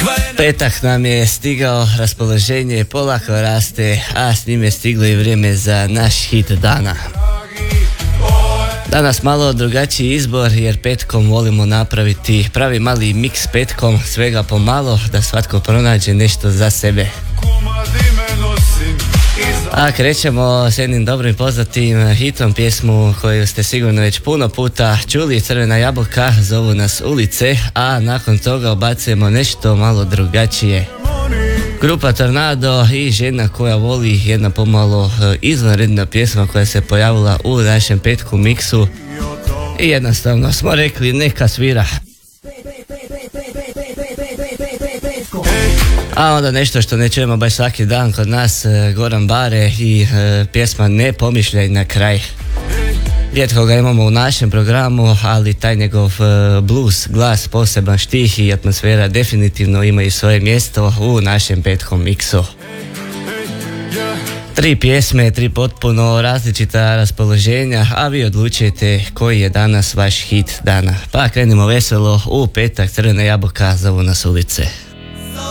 Petak nam je stigao, raspoloženje polako raste, a s njime je stiglo i vrijeme za naš hit dana. Danas malo drugačiji izbor jer petkom volimo napraviti pravi mali miks petkom, svega pomalo da svatko pronađe nešto za sebe. A krećemo s jednim dobrim poznatim hitom, pjesmu koju ste sigurno već puno puta čuli, Crvena jabuka, zovu nas ulice, a nakon toga obacujemo nešto malo drugačije. Grupa Tornado i Žena koja voli, jedna pomalo izvanredna pjesma koja se pojavila u našem petku miksu i jednostavno smo rekli neka svira. A onda nešto što ne čujemo baš svaki dan kod nas, Goran Bare i pjesma Ne pomišljaj na kraj. Rijetko ga imamo u našem programu, ali taj njegov blues, glas, poseban štih i atmosfera definitivno ima i svoje mjesto u našem petkom miksu. 3 pjesme, 3 potpuno različita raspoloženja, a vi odlučujete koji je danas vaš hit dana. Pa krenimo veselo u petak, Crvena jabuka, zovu nas ulice.